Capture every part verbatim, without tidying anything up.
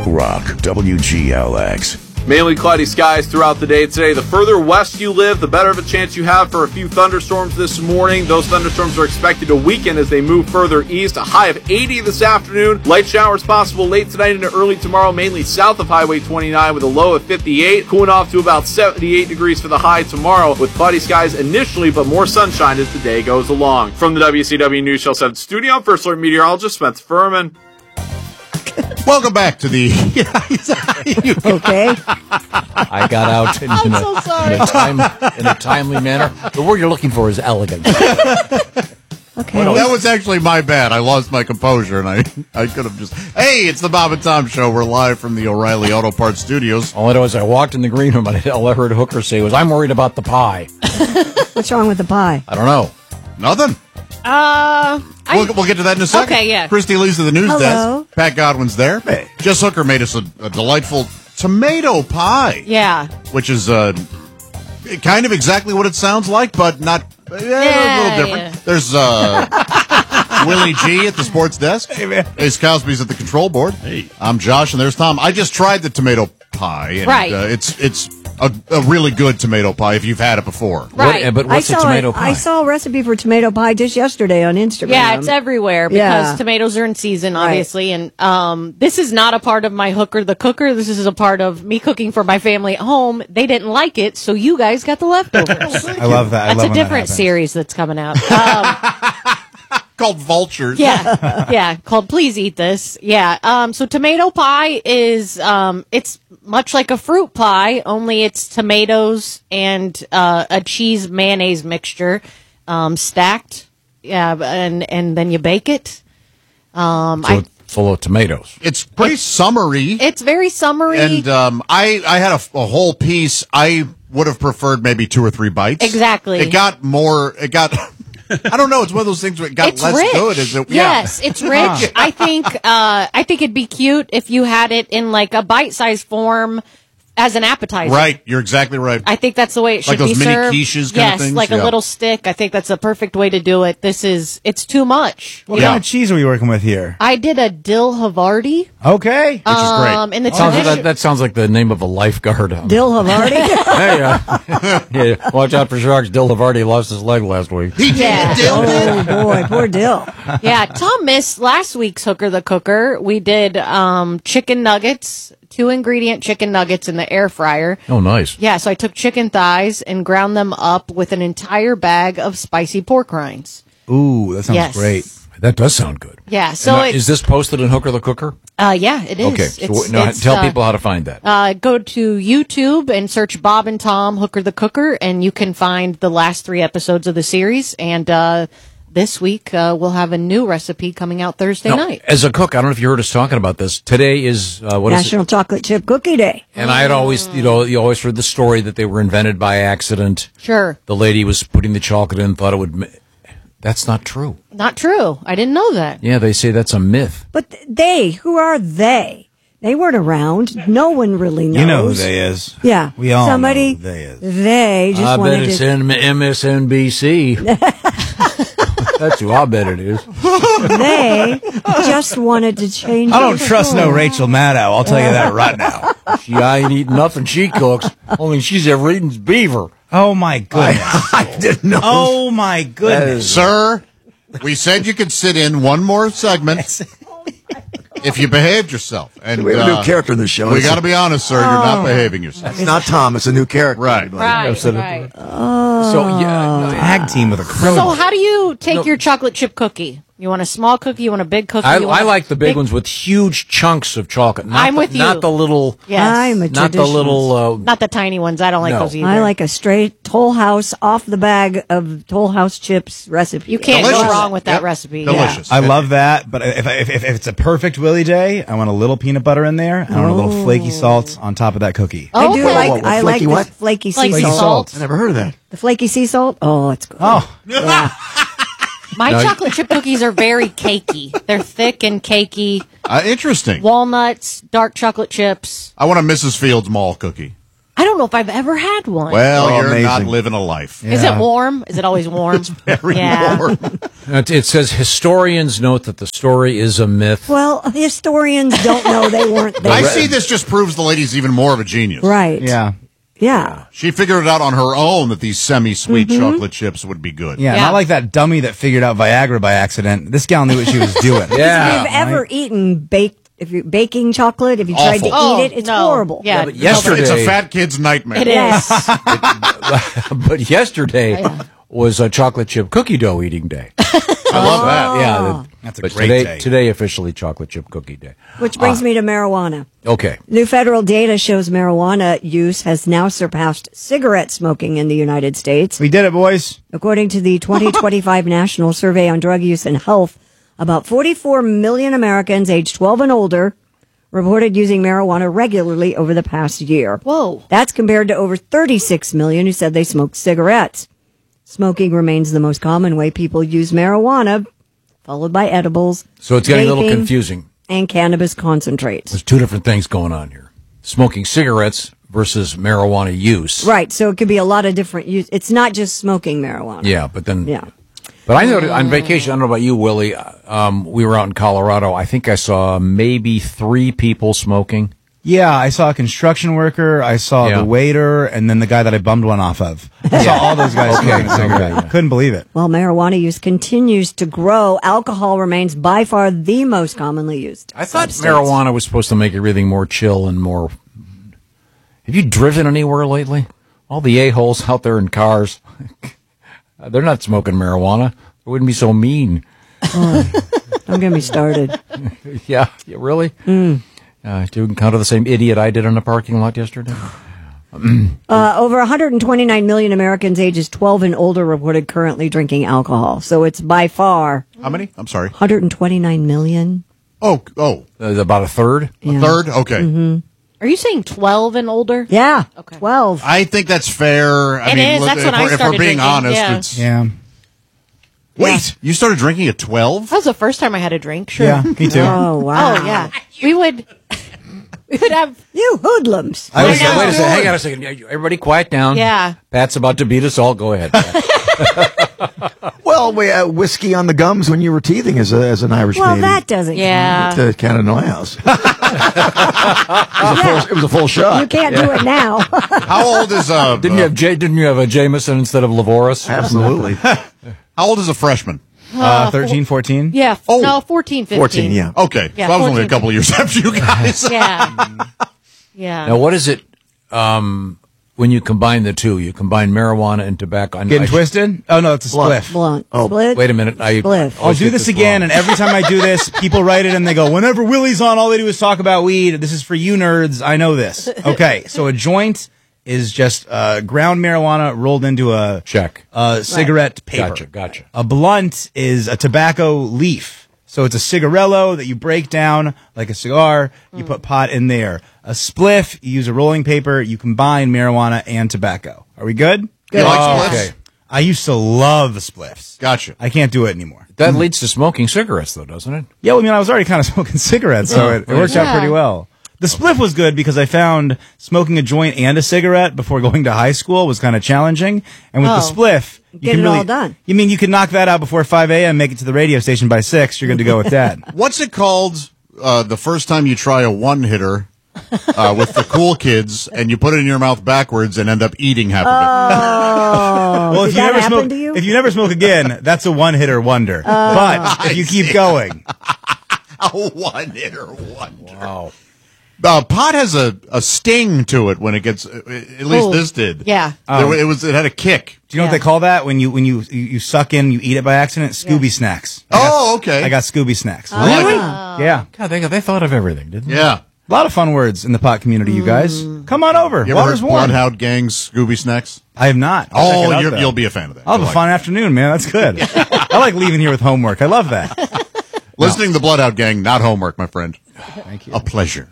Rock, W G L X. Mainly cloudy skies throughout the day today. The further west you live, the better of a chance you have for a few thunderstorms this morning. Those thunderstorms are expected to weaken as they move further east. A high of eighty this afternoon. Light showers possible late tonight into early tomorrow, mainly south of Highway twenty-nine with a low of fifty-eight. Cooling off to about seventy-eight degrees for the high tomorrow with cloudy skies initially, but more sunshine as the day goes along. From the W C W News Channel seven studio, I'm First Alert Meteorologist Spencer Furman. Welcome back to the... Okay. I got out in, in, a, so sorry. in, a time, in a timely manner. The word you're looking for is elegant. Okay. Well, that was actually my bad. I lost my composure, and I, I could have just... Hey, it's the Bob and Tom Show. We're live from the O'Reilly Auto Parts Studios. All I know is I walked in the green room, and all I heard Hooker say was, I'm worried about the pie. What's wrong with the pie? I don't know. Nothing. Uh, I, We'll, we'll get to that in a second. Okay, yeah. Christy Lee's at the news Hello. desk. Pat Godwin's there. Jess Hooker made us a, a delightful tomato pie, yeah. which is uh, kind of exactly what it sounds like, but not eh, a little different. yeah. There's uh, Willie G at the sports desk. Hey, man. Ace Cosby's at the control board. Hey. I'm Josh, and there's Tom. I just tried the tomato pie, and Right. uh, it's it's a, a really good tomato pie if you've had it before. Right. What, but I what's a saw tomato a, pie? I saw a recipe for tomato pie just yesterday on Instagram. Yeah, it's everywhere because Yeah. tomatoes are in season, Right. obviously. And um, this is not a part of my Hooker the Cooker. This is a part of me cooking for my family at home. They didn't like it, so you guys got the leftovers. I love that. I That's love a when different that happens. series that's coming out. Um, Called Vultures. yeah, yeah, called Please Eat This. Yeah, um, so tomato pie is, um, it's much like a fruit pie, only it's tomatoes and uh, a cheese mayonnaise mixture um, stacked, yeah, and and then you bake it. Um, So I, it's full of tomatoes. It's pretty summery. it's very summery. And um, I, I had a, a whole piece. I would have preferred maybe two or three bites. Exactly. It got more. It got. I don't know. It's one of those things where it got It's less rich. good. Is it? Yes, it's rich. I think. Uh, I think it'd be cute if you had it in like a bite-sized form as an appetizer. Right. You're exactly right. I think that's the way it should Like those be mini served. quiches kind of yes, things? like Yeah. a little stick. I think that's a perfect way to do it. This is. It's too much. What Yeah. kind of cheese are we working with here? I did a dill Havarti. Okay. Which is great. Um, in the Sounds like tradition- that, that sounds like the name of a lifeguard. Um, Dill Havarti. Hey, uh, yeah, watch out for sharks. Dill Havarti lost his leg last week. He did. Yeah. Dill did. Oh boy, poor Dill. yeah, Tom missed last week's Hooker the Cooker. We did um, chicken nuggets, two ingredient chicken nuggets in the air fryer. Oh, nice. Yeah, so I took chicken thighs and ground them up with an entire bag of spicy pork rinds. Ooh, that sounds Yes. great. That does sound good. Yeah, so Now, it, is this posted in Hooker the Cooker? uh, yeah, it is. Okay, so It's- now it's, tell uh, people how to find that. Uh, go to YouTube and search Bob and Tom Hooker the Cooker, and you can find the last three episodes of the series. And uh, this week uh, we'll have a new recipe coming out Thursday Now, night. as a cook, I don't know if you heard us talking about this. Today is uh, what is it? National Chocolate Chip Cookie Day. And I had always, you know, you always heard the story that they were invented by accident. Sure, The lady was putting the chocolate in, thought it would. Ma- That's not true. not true. I didn't know that. Yeah, they say that's a myth. But they, who are they? They weren't around. No one really knows. You know who they is. Yeah. We all Somebody, know who they is. They just I bet wanted it's to. in M S N B C. That's who I bet it is. They just wanted to change. I don't the trust no story. Rachel Maddow. I'll tell you that right now. She I ain't eating nothing she cooks. Only she's ever eaten is beaver. Oh my goodness. I didn't know. Oh my goodness. Sir, we said you could sit in one more segment if you behaved yourself. And We have a uh, new character in the show. we It's- got to be honest, sir. You're not behaving yourself. It's not Tom. It's a new character. Right. everybody. Right, right. So yeah, no, Tag team with a So criminal. how do you take No. your chocolate chip cookie? You want a small cookie? You want a big cookie? I, You want I a like the big, ones with huge chunks of chocolate. Not I'm the, with you. Not the little. Yes. I'm a Not the traditionalist. little. Uh, Not the tiny ones. I don't like No. those either. I like a straight Toll House off the bag of Toll House chips recipe. You can't Delicious. go wrong with that Yep. recipe. Delicious. I love that, but if, if, if, if it's a perfect Willie Day, I want a little peanut butter in there. I want a little flaky salt on top on top of that cookie. I do Okay. like What, what, I like flaky the what? flaky sea Flaky salt. salt. I never heard of that. The flaky sea salt. Oh, it's good. Oh, Yeah. My No, chocolate chip cookies are very cakey. They're thick and cakey. Uh, interesting. Walnuts, dark chocolate chips. I want a Missus Fields Mall cookie. I don't know if I've ever had one. Well, Oh, you're amazing. not living a life. Is it warm? Is it always warm? Very yeah. warm. It, it says historians note that the story is a myth. Well, historians don't know they weren't there. I see this just proves the lady's even more of a genius. Right. Yeah. Yeah. She figured it out on her own that these semi-sweet Mm-hmm. chocolate chips would be good. Yeah, Yeah. not like that dummy that figured out Viagra by accident. This gal knew what she was doing. Yeah. If you've ever eaten baked, if you baking chocolate, if you tried to eat Awful. Oh, it, it's no. horrible. Yeah. but yesterday, It's a fat kid's nightmare. It is. Yes. but yesterday was a chocolate chip cookie dough eating day. I love that. Yeah, the- That's a but great today, day. Today officially chocolate chip cookie day. Which brings me to marijuana. Okay. New federal data shows marijuana use has now surpassed cigarette smoking in the United States. We did it, boys. According to the twenty twenty-five National Survey on Drug Use and Health, about forty-four million Americans aged twelve and older reported using marijuana regularly over the past year. Whoa. That's compared to over thirty-six million who said they smoked cigarettes. Smoking remains the most common way people use marijuana, followed by edibles. So it's getting a little vaping, confusing. And cannabis concentrates. There's two different things going on here. Smoking cigarettes versus marijuana use. Right, so it could be a lot of different use. It's not just smoking marijuana. Yeah, but then... Yeah. But I know on vacation, I don't know about you, Willie, um, we were out in Colorado. I think I saw maybe three people smoking. Yeah, I saw a construction worker, I saw Yeah. the waiter, and then the guy that I bummed one off of. I saw all those guys smoking a cigarette. okay, yeah. Couldn't believe it. While marijuana use continues to grow, alcohol remains by far the most commonly used. I thought substance. marijuana was supposed to make everything more chill and more... Have you driven anywhere lately? All the a-holes out there in cars, they're not smoking marijuana. It wouldn't be so mean. Don't get me started. Yeah, yeah really? Mm. Uh, do you encounter the same idiot I did in a parking lot yesterday? Uh, over one hundred twenty-nine million Americans ages twelve and older reported currently drinking alcohol. So it's by far How many? I'm sorry. one hundred twenty-nine million. Oh, oh, Uh, about a third? a Yeah. third? Okay. Mm-hmm. Are you saying twelve and older? Yeah. Okay. twelve. I think that's fair. I It mean, is. look, That's if, when I we're, if we're started being drinking, honest, yeah. it's... Yeah. Wait, you started drinking at twelve? That was the first time I had a drink. Sure. Yeah, me too. Oh, wow. Oh, yeah. We would... We would have... You hoodlums. I Wait a was, second, wait a second. doing? Hang on a second. Everybody quiet down. Yeah. Pat's about to beat us all. Go ahead. Pat. Well, we uh, whiskey on the gums when you were teething as, a, as an Irish Well, baby. that doesn't Yeah. To Canada Noy House. it, was a full, it was a full count. You shot. can't do it now. How old is uh, Didn't you have J- Didn't you have a Jameson instead of Lavoris? Absolutely. how old is a freshman? uh, thirteen, fourteen. Yeah. f- Oh. No, fourteen, fifteen. fourteen, yeah. Okay, Yeah, so I was only a fourteen. couple of years after you guys. Yeah. Yeah. Now, what is it um, when you combine the two? You combine marijuana and tobacco. I- Getting I- twisted? Oh, no, it's a Blunt. spliff. Blunt. Oh, Split. Wait a minute. I, Spliff. I'll do this again, and every time I do this, people write it and they go, whenever Willie's on, all they do is talk about weed. This is for you nerds. I know this. Okay, so a joint is just uh, ground marijuana rolled into a Check. uh, cigarette paper. Gotcha, gotcha. A blunt is a tobacco leaf. So it's a cigarello that you break down like a cigar. You put pot in there. A spliff, you use a rolling paper. You combine marijuana and tobacco. Are we good? You like Oh, spliffs? okay. I used to love the spliffs. Gotcha. I can't do it anymore. That leads to smoking cigarettes, though, doesn't it? Yeah, well, I mean, I was already kind of smoking cigarettes, so it, it worked out Yeah. pretty well. The spliff was good because I found smoking a joint and a cigarette before going to high school was kind of challenging. And with the Oh. spliff, you Get can it really, all done. You mean you can knock that out before five a.m., make it to the radio station by six, you're good to go with that. What's it called uh, the first time you try a one-hitter uh, with the cool kids and you put it in your mouth backwards and end up eating half of Oh, well, did if you that never happen smoke, to you? if you never smoke again, that's a one-hitter wonder. but if you keep going, it? A one-hitter wonder. Wow. Uh, pot has a, a sting to it when it gets. At least Oh, this did. yeah. There wa- it was. It had a kick. do you know what Yeah. they call that when you when you you, you suck in, you eat it by accident? Scooby snacks. I got- Oh, okay. I got Scooby snacks. Really? Yeah. God, they, they thought of everything, didn't they? Yeah. A lot of fun words in the pot community, you guys. Come on over. You ever Water's heard warm. Bloodhound Gang's Scooby Snacks? I have not. I'll check it Oh, out, you're, though. you'll be a fan of that. I'll have You'll a like fun afternoon, man. That's good. I like leaving here with homework. I love that. it. Listening to the Bloodhound Gang, not homework, my friend. Thank you. A pleasure.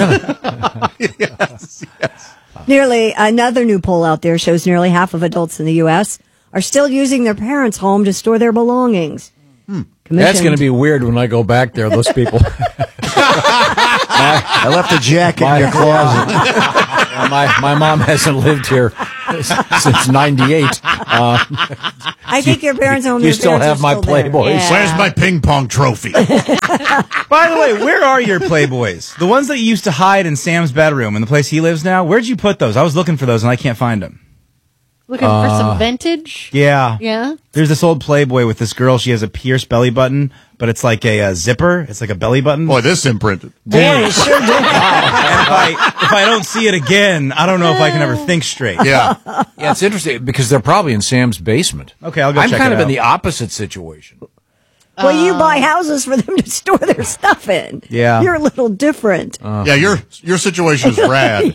yes, yes. Nearly another new poll out there shows nearly half of adults in the U S are still using their parents' home to store their belongings. Hmm. That's going to be weird when I go back there. Those people. I left a jacket in your closet. Well, my my mom hasn't lived here since ninety-eight. Uh, I think your parents' home. you your still parents have are my still there. Playboys. Yeah. Where's my ping pong trophy? By the way, where are your Playboys? The ones that you used to hide in Sam's bedroom in the place he lives now? Where'd you put those? I was looking for those and I can't find them. Looking for some vintage. Yeah. Yeah. There's this old Playboy with this girl. She has a pierced belly button, but it's like a, uh zipper. It's like a belly button. Boy, this imprinted. Boy, it sure did. And if I if I don't see it again, I don't know if I can ever think straight. Yeah. Yeah, it's interesting because they're probably in Sam's basement. Okay, I'll go I'm check kind it of in out. the opposite situation. Well, you buy houses for them to store their stuff in. Yeah. You're a little different. Yeah, your your situation is rad.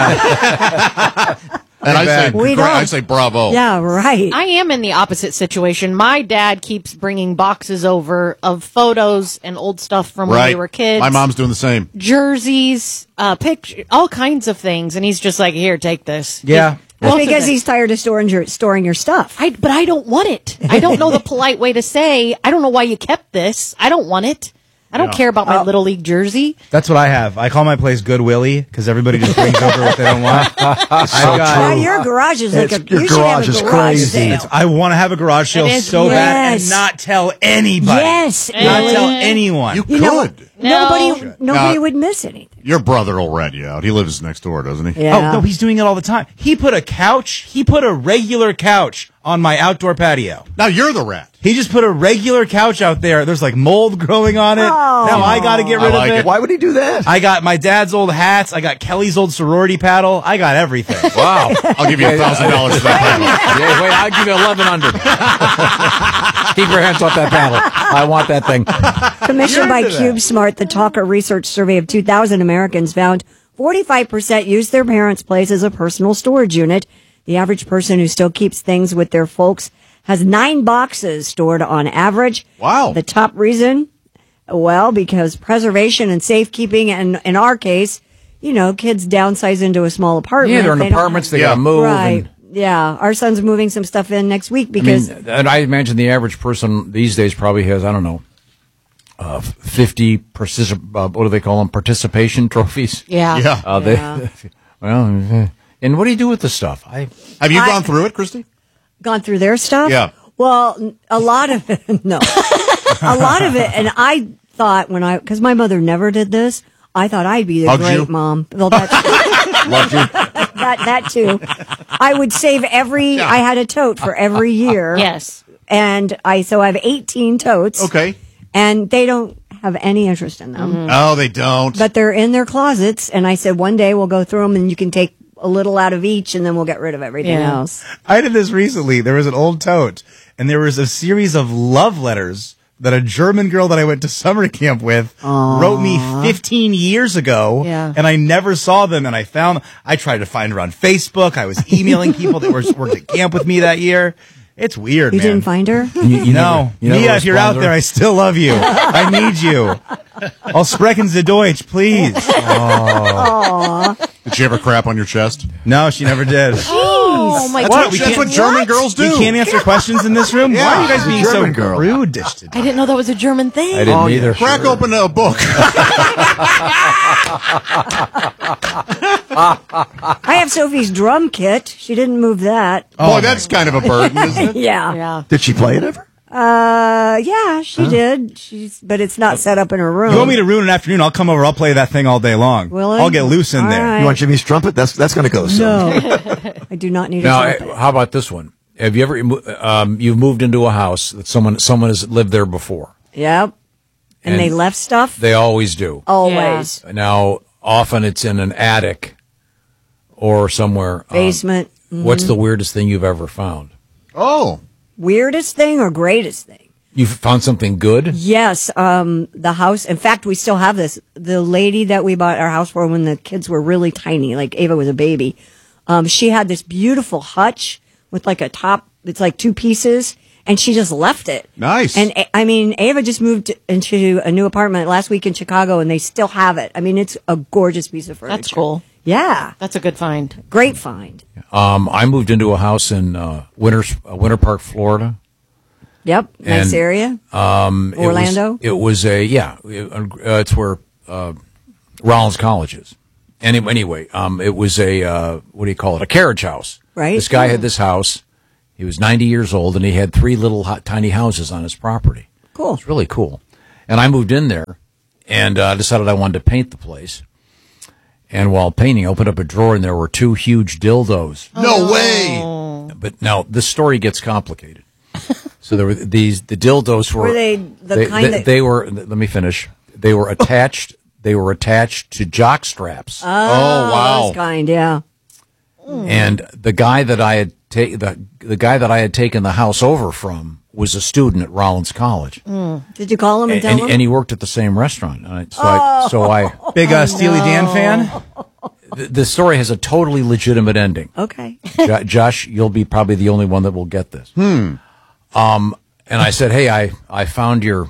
yeah. And I say, We gra- don't. I say bravo. Yeah, right. I am in the opposite situation. My dad keeps bringing boxes over of photos and old stuff from when Right. we were kids. My mom's doing the same. jerseys, uh, picture, all kinds of things, and he's just like, "Here, take this." Yeah. That's Most of because it. he's tired of storing your storing your stuff. I, but I don't want it. I don't know the polite way to say, I don't know why you kept this. I don't want it. I don't care about my Little League jersey. That's what I have. I call my place Good Willie because everybody just brings over what they don't want. I've Wow, got, your garage is like a It's- your you should have garage a is garage crazy. sale. I want to have a garage sale It is- so bad and Yes. not tell anybody. Yes, Not Ellie. tell anyone. You You know, could. nobody No. nobody Now- would miss anything. Your brother will rat you out. He lives next door, doesn't he? Yeah. Oh, no, he's doing it all the time. He put a couch, he put a regular couch on my outdoor patio. Now you're the rat. He just put a regular couch out there. There's like mold growing on it. Oh. Now I got to get I rid like of it. it. Why would he do that? I got my dad's old hats. I got Kelly's old sorority paddle. I got everything. Wow. I'll give you a thousand dollars for that. paddle. Yeah, wait, I'll give you eleven hundred. Keep your hands off that paddle. I want that thing. Commissioned by You're into that. CubeSmart, the Talker Research Survey of two thousand Americans found forty-five percent use their parents' place as a personal storage unit. The average person who still keeps things with their folks has nine boxes stored on average. Wow. The top reason? Well, because preservation and safekeeping, and in our case, you know, kids downsize into a small apartment. Yeah, they're in They don't apartments. They Yeah. got to move. Right. And, Yeah. Our son's moving some stuff in next week I because mean, and I imagine the average person these days probably has, I don't know, uh, fifty partici- uh, what do they call them? Participation trophies. Yeah. Yeah. Uh, they, Yeah. well, and what do you do with the stuff? I Have you I- gone through it, Christy? gone through their stuff? Yeah. Well, n- a lot of it, no. a lot of it, and I thought when I, because my mother never did this, I thought I'd be the Hugged great you? mom. Well, that, that, that too. I would save every, I had a tote for every year. Yes. And I, so I have eighteen totes. Okay. And they don't have any interest in them. Oh, they don't. But they're in their closets, and I said one day we'll go through them and you can take a little out of each and then we'll get rid of everything Yeah. else. I did this recently. There was an old tote, and there was a series of love letters that a German girl that I went to summer camp with wrote me fifteen years ago, Yeah. and I never saw them. And I found, I tried to find her on Facebook. I was emailing people that were worked at camp with me that year. It's weird, You man. didn't find her? you, you no, never- you never Mia, if you're out respond to there, her? I still love you. I need you. I'll sprechen Sie Deutsch, please. Did she ever crap on your chest? No, she never did. Oh my That's, god! what, We that's can't- what German girls do. We can't answer questions in this room. Why are you guys being so German girl. rude today? I didn't know that was a German thing. I didn't Oh, yeah. either. Crack open a book. I have Sophie's drum kit. She didn't move that. Boy, that's kind of a burden, isn't it? Yeah. Yeah. Did she play it ever? Uh, yeah, she did. She's, but it's not set up in her room. You want me to ruin an afternoon? I'll come over. I'll play that thing all day long. Will I? I'll get loose in All there. right. You want Jimmy's trumpet? That's that's going to go soon. No, I do not need Now, a eh, trumpet. how about this one? Have you ever mo- um, you've moved into a house that someone someone has lived there before? Yep. And, And they left stuff? They always do. Always. Now, often it's in an attic or somewhere. um, Basement. What's the weirdest thing you've ever found? Oh. Weirdest thing or greatest thing? You found something good? Yes, um, the house. In fact, we still have this. The lady that we bought our house for when the kids were really tiny, like Ava was a baby, um, she had this beautiful hutch with like a top. It's like two pieces, and she just left it. Nice. And A- I mean, Ava just moved into a new apartment last week in Chicago, and they still have it. I mean, it's a gorgeous piece of furniture. That's cool. Yeah, That's a good find. great find. Um, I moved into a house in uh, Winter uh, Winter Park, Florida. Yep, nice And, area. Um, it was- Orlando? It was, a yeah. It, uh, it's where uh, Rollins College is, Any, anyway, um, it was a, uh, what do you call it, a carriage house. Right. This guy had this house. He was ninety years old, and he had three little hot, tiny houses on his property. Cool. It's really cool. And I moved in there and uh, decided I wanted to paint the place. And while painting, I opened up a drawer, and there were two huge dildos. No way! But now, this story gets complicated. So there were these, the dildos were... Were they the they, kind they, that... They were, let me finish. They were attached, they were attached to jock straps. Oh, wow. those kind, yeah. And the guy that I had ta- the the guy that I had taken the house over from was a student at Rollins College, Did you call him and and, tell and, him? and he worked at the same restaurant. And I, so I, so I, Big uh, Steely Dan fan? the, the story has a totally legitimate ending. Okay. Jo- Josh, you'll be probably the only one that will get this. Hmm. Um, and I said, hey, I I found your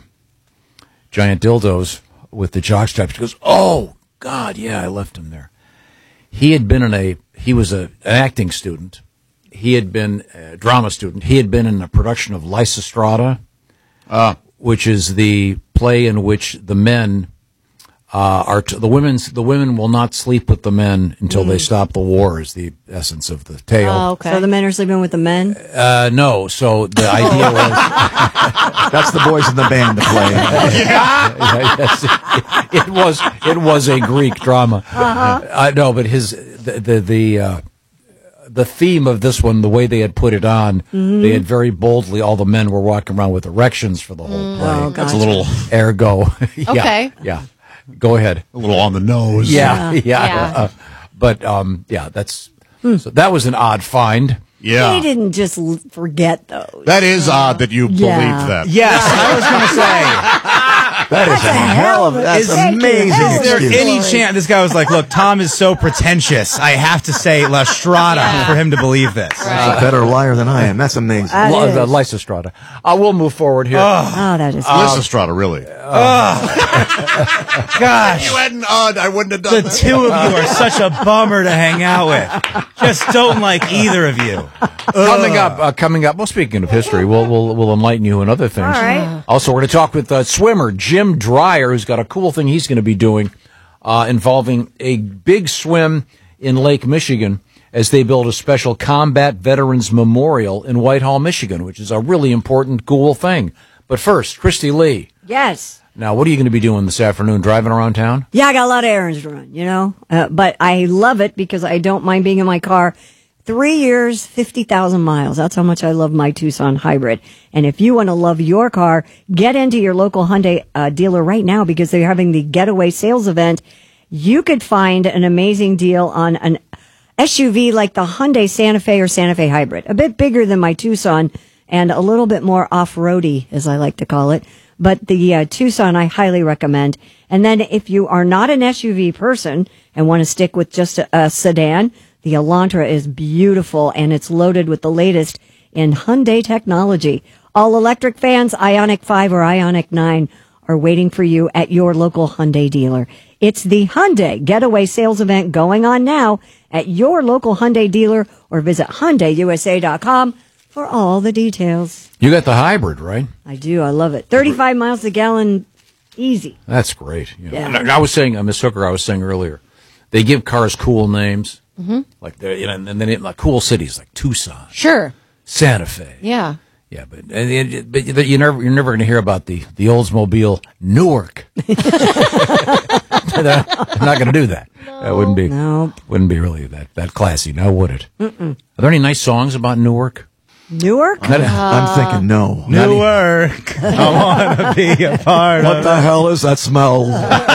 giant dildos with the jock straps. He goes, oh God, yeah, I left them there. He had been in a, he was a, an acting student. He had been a drama student. He had been in a production of Lysistrata, uh, which is the play in which the men uh, are, t- the women's, the women will not sleep with the men until they stop the war is the essence of the tale. Oh, okay. So the men are sleeping with the men? Uh, no, so the idea was, That's the boys in the band to play. yeah, yes, it, it was it was a Greek drama. Uh-huh. Uh, no, but his the the the, uh, the theme of this one, the way they had put it on, Mm-hmm. they had very boldly. All the men were walking around with erections for the whole play. Oh, That's gotcha. a little, Ergo, yeah, Okay. yeah. Go ahead. a little on the nose. Yeah, yeah. Yeah. Uh, but um, yeah, that's so that was an odd find. Yeah. He didn't just l- forget those. That is odd that you Yeah. believed that. Yes, I was going to say. That is a hell of that's Is- amazing. Thank you. Is there excuse. any chance this guy was like, look, Tom is so pretentious. I have to say La Strada Yeah. for him to believe this. He's a better liar than I am. That's amazing. That L- is. the Lysistrata. Uh, we'll move forward here. Oh, that is. Lysistrata, really. Gosh. You hadn't, uh, I wouldn't have done The that. two of you are such a bummer to hang out with. Just don't like either of you. Coming up, uh, coming up. Well, speaking of history, we'll we'll we'll enlighten you in other things. All right. Also, we're going to talk with uh, swimmer Jim Dreyer, who's got a cool thing he's going to be doing uh, involving a big swim in Lake Michigan as they build a special combat veterans memorial in Whitehall, Michigan, which is a really important, cool thing. But first, Christy Lee. Yes. Now, what are you going to be doing this afternoon? Driving around town? Yeah, I got a lot of errands to run, you know, uh, but I love it because I don't mind being in my car. Three years, fifty thousand miles. That's how much I love my Tucson hybrid. And if you want to love your car, get into your local Hyundai uh, dealer right now because they're having the Getaway Sales Event. You could find an amazing deal on an S U V like the Hyundai Santa Fe or Santa Fe Hybrid. A bit bigger than my Tucson and a little bit more off-roady, as I like to call it. But the uh, Tucson I highly recommend. And then if you are not an S U V person and want to stick with just a, a sedan, the Elantra is beautiful and it's loaded with the latest in Hyundai technology. All electric fans, Ioniq five or Ioniq nine are waiting for you at your local Hyundai dealer. It's the Hyundai Getaway Sales Event going on now at your local Hyundai dealer or visit Hyundai U S A dot com for all the details. You got the hybrid, right? I do. I love it. thirty-five miles a gallon, easy. That's great. Yeah. Yeah. And I was saying, uh, Miss Hooker, I was saying earlier, they give cars cool names, mm-hmm. like they're, you know, and then it, like cool cities like Tucson, Sure. Santa Fe. Yeah. Yeah, but and, and, but you never you're never going to hear about the the Oldsmobile Newark. they're, they're not going to do that. No. That wouldn't be No. wouldn't be really that that classy, now would it? Mm-mm. Are there any nice songs about Newark? Newark? Not- I'm thinking no. Newark. I want to be a part What of the hell is that smell?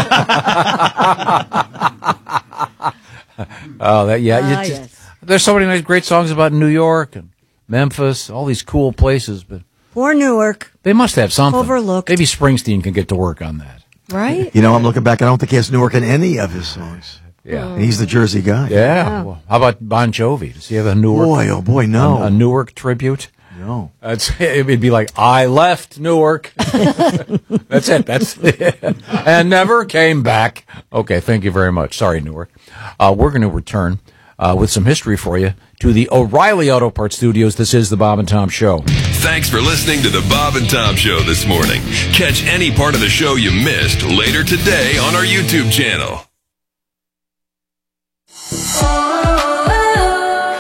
oh, that yeah. Ah, you just- yes. There's so many nice, great songs about New York and Memphis, all these cool places, but Poor Newark, they must have something. Overlooked. Maybe Springsteen can get to work on that. right? You know, I'm looking back. I don't think he has Newark in any of his songs. Yeah. And he's the Jersey guy. Yeah. Well, how about Bon Jovi? Does he have a Newark? Boy, oh boy, no. a, a Newark tribute? No. That's, it'd be like, I left Newark. That's it. That's it. And never came back. Okay, thank you very much. Sorry, Newark. Uh, we're going to return uh, with some history for you to the O'Reilly Auto Parts Studios. This is the Bob and Tom Show. Thanks for listening to the Bob and Tom Show this morning. Catch any part of the show you missed later today on our YouTube channel.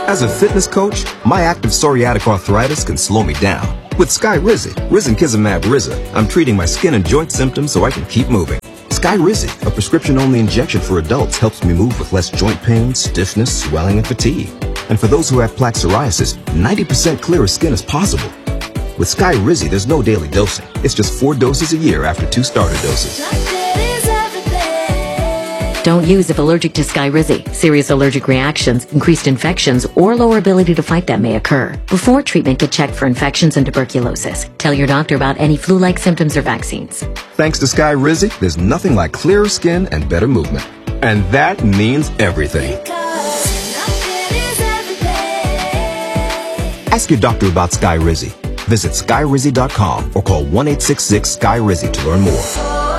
As a fitness coach, my active psoriatic arthritis can slow me down. With Skyrizi, Risankizumab Riza, I'm treating my skin and joint symptoms so I can keep moving. Skyrizi, a prescription-only injection for adults, helps me move with less joint pain, stiffness, swelling, and fatigue. And for those who have plaque psoriasis, ninety percent clearer skin is possible. With Skyrizi, there's no daily dosing. It's just four doses a year after two starter doses. Don't use if allergic to Skyrizi. Serious allergic reactions, increased infections, or lower ability to fight them may occur. Before treatment, get checked for infections and tuberculosis. Tell your doctor about any flu-like symptoms or vaccines. Thanks to Skyrizi, there's nothing like clearer skin and better movement. And that means everything. Ask your doctor about Skyrizi. Visit Skyrizi dot com or call one eight six six Skyrizi to learn more.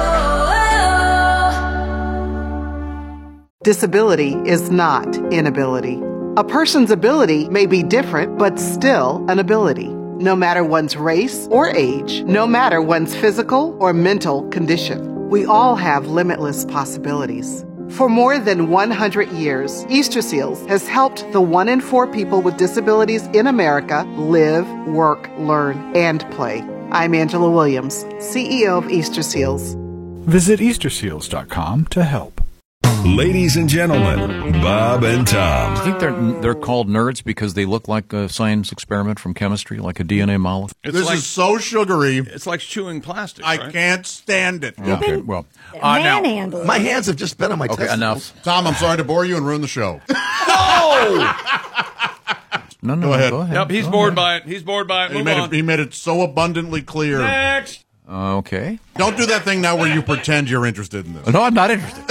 Disability is not inability. A person's ability may be different, but still an ability. No matter one's race or age, no matter one's physical or mental condition, we all have limitless possibilities. For more than one hundred years, Easter Seals has helped the one in four people with disabilities in America live, work, learn, and play. I'm Angela Williams, C E O of Easter Seals. Visit Easter Seals dot com to help. Ladies and gentlemen, Bob and Tom. Do you think they're they're called nerds because they look like a science experiment from chemistry, like a D N A molecule? It's this like, is so sugary. It's like chewing plastic. I right? can't stand it. Okay, well, uh, now, my hands have just been on my okay, testicles. Enough. Tom, I'm sorry to bore you and ruin the show. No! No, no, go ahead. Go ahead. Yep, he's go bored ahead. by it. He's bored by it. He Move made on. it. He made it so abundantly clear. Next. Uh, okay. Don't do that thing now where you pretend you're interested in this. No, I'm not interested.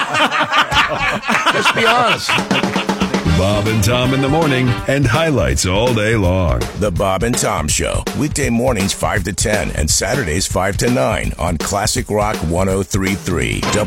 Just be honest. Bob and Tom in the morning and highlights all day long. The Bob and Tom Show. Weekday mornings five to ten and Saturdays five to nine on Classic Rock one oh three point three.